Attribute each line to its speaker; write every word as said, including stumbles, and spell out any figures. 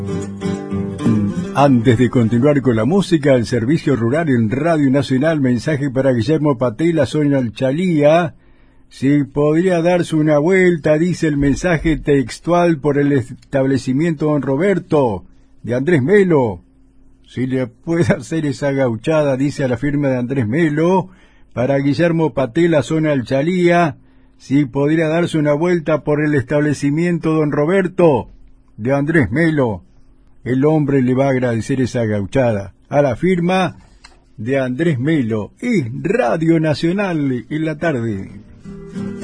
Speaker 1: Antes de continuar con la música, el servicio rural en Radio Nacional, mensaje para Guillermo Patela, Sonia Chalía. Si podría darse una vuelta, dice el mensaje textual, por el establecimiento Don Roberto, de Andrés Melo. Si le puede hacer esa gauchada, dice a la firma de Andrés Melo, para Guillermo Patela, Sonia Chalía. Si podría darse una vuelta por el establecimiento Don Roberto, de Andrés Melo. El hombre le va a agradecer esa gauchada. A la firma de Andrés Melo. Y Radio Nacional en la tarde.